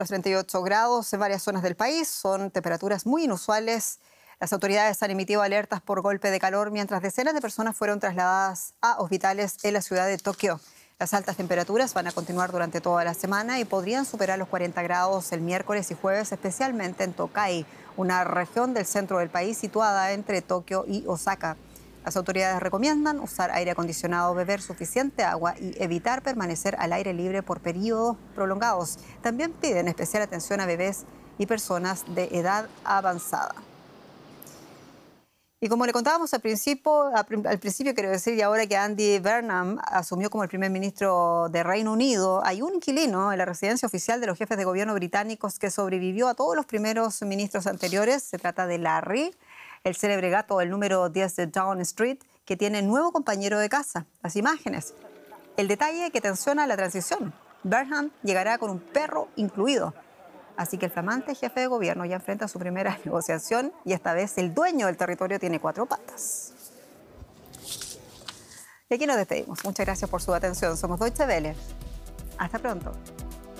Los 38 grados en varias zonas del país son temperaturas muy inusuales. Las autoridades han emitido alertas por golpe de calor mientras decenas de personas fueron trasladadas a hospitales en la ciudad de Tokio. Las altas temperaturas van a continuar durante toda la semana y podrían superar los 40 grados el miércoles y jueves, especialmente en Tokai, una región del centro del país situada entre Tokio y Osaka. Las autoridades recomiendan usar aire acondicionado, beber suficiente agua y evitar permanecer al aire libre por periodos prolongados. También piden especial atención a bebés y personas de edad avanzada. Y como le contábamos al principio quiero decir, y ahora que Andy Burnham asumió como el primer ministro de Reino Unido, hay un inquilino en la residencia oficial de los jefes de gobierno británicos que sobrevivió a todos los primeros ministros anteriores. Se trata de Larry, el célebre gato del número 10 de Downing Street, que tiene nuevo compañero de casa. Las imágenes. El detalle que tensiona la transición. Burnham llegará con un perro incluido. Así que el flamante jefe de gobierno ya enfrenta su primera negociación y esta vez el dueño del territorio tiene 4 patas. Y aquí nos despedimos. Muchas gracias por su atención. Somos Deutsche Welle. Hasta pronto.